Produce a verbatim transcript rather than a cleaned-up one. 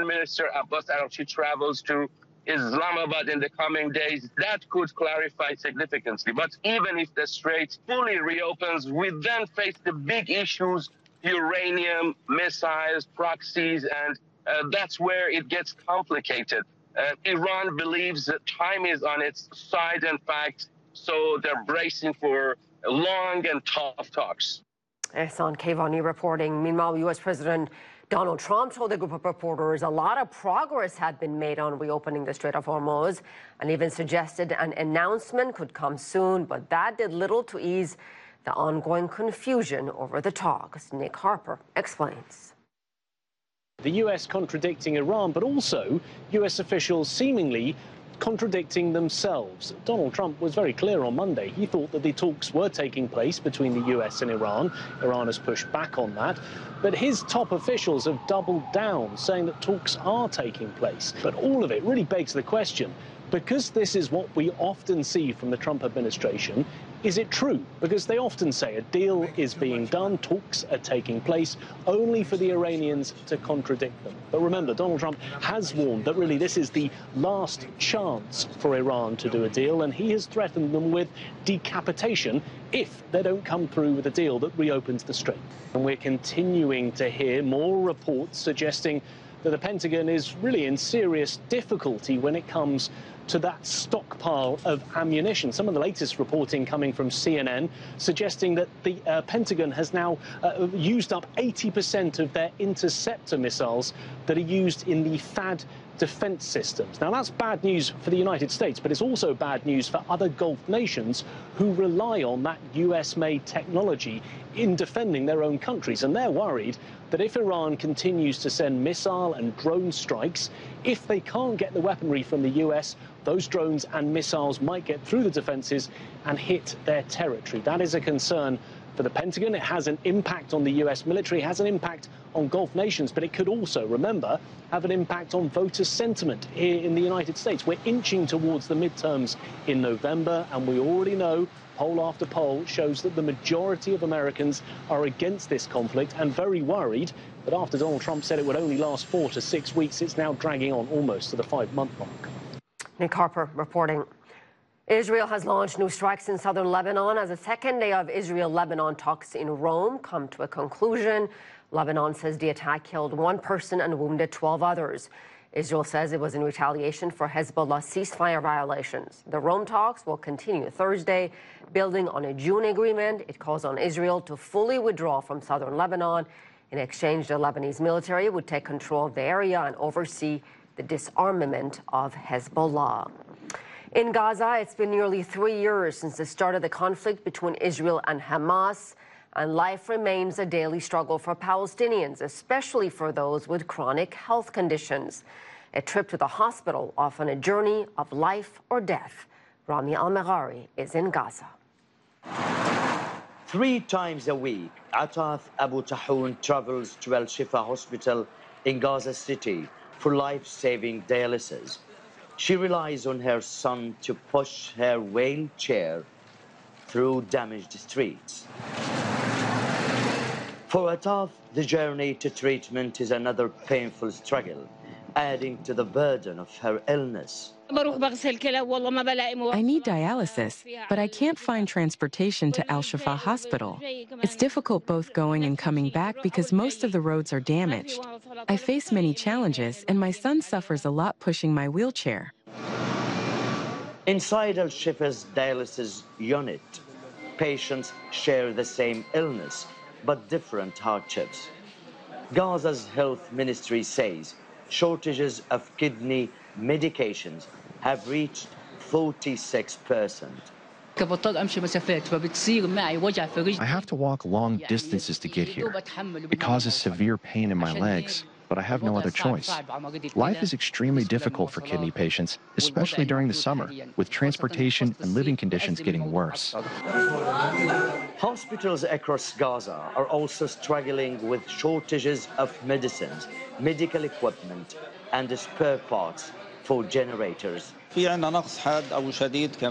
Foreign Minister Abbas Araghchi travels to Islamabad in the coming days, that could clarify significantly. But even if the Strait fully reopens, we then face the big issues, uranium, missiles, proxies, and uh, that's where it gets complicated. Uh, Iran believes that time is on its side, in fact, so they're bracing for long and tough talks. Ehsan Kayvani reporting. Meanwhile, U S President Donald Trump told a group of reporters a lot of progress had been made on reopening the Strait of Hormuz and even suggested an announcement could come soon, but that did little to ease the ongoing confusion over the talks. Nick Harper explains. The U S contradicting Iran, but also U S officials seemingly contradicting themselves. Donald Trump was very clear on Monday. He thought that the talks were taking place between the U S and Iran. Iran has pushed back on that. But his top officials have doubled down, saying that talks are taking place. But all of it really begs the question, because this is what we often see from the Trump administration, is it true? Because they often say a deal is being done, talks are taking place, only for the Iranians to contradict them. But remember, Donald Trump has warned that really this is the last chance for Iran to do a deal, and he has threatened them with decapitation if they don't come through with a deal that reopens the Strait. And we're continuing to hear more reports suggesting that the Pentagon is really in serious difficulty when it comes to that stockpile of ammunition. Some of the latest reporting coming from C N N suggesting that the uh, Pentagon has now uh, used up eighty percent of their interceptor missiles that are used in the THAAD defense systems. Now, that's bad news for the United States, but it's also bad news for other Gulf nations who rely on that U S-made technology in defending their own countries. And they're worried that if Iran continues to send missile and drone strikes, if they can't get the weaponry from the U S, those drones and missiles might get through the defenses and hit their territory. That is a concern for the Pentagon. It has an impact on the U S military, has an impact on Gulf nations, but it could also, remember, have an impact on voter sentiment here in the United States. We're inching towards the midterms in November, and we already know poll after poll shows that the majority of Americans are against this conflict and very worried that after Donald Trump said it would only last four to six weeks, it's now dragging on almost to the five-month mark. Nick Harper reporting. Israel has launched new strikes in southern Lebanon as the second day of Israel-Lebanon talks in Rome come to a conclusion. Lebanon says the attack killed one person and wounded twelve others. Israel says it was in retaliation for Hezbollah ceasefire violations. The Rome talks will continue Thursday, building on a June agreement. It calls on Israel to fully withdraw from southern Lebanon. In exchange, the Lebanese military would take control of the area and oversee the disarmament of Hezbollah. In Gaza, it's been nearly three years since the start of the conflict between Israel and Hamas, and life remains a daily struggle for Palestinians, especially for those with chronic health conditions. A trip to the hospital, often a journey of life or death. Rami Al-Meghari is in Gaza. Three times a week, Ataf Abu Tahoun travels to Al Shifa Hospital in Gaza City for life-saving dialysis. She relies on her son to push her wheelchair through damaged streets. For Ataf, the journey to treatment is another painful struggle, adding to the burden of her illness. I need dialysis, but I can't find transportation to Al Shifa Hospital. It's difficult both going and coming back because most of the roads are damaged. I face many challenges, and my son suffers a lot pushing my wheelchair. Inside Al Shifa's dialysis unit, patients share the same illness, but different hardships. Gaza's health ministry says shortages of kidney medications have reached forty-six percent. I have to walk long distances to get here. It causes severe pain in my legs, but I have no other choice. Life is extremely difficult for kidney patients, especially during the summer, with transportation and living conditions getting worse. Hospitals across Gaza are also struggling with shortages of medicines, medical equipment, and spare parts for generators.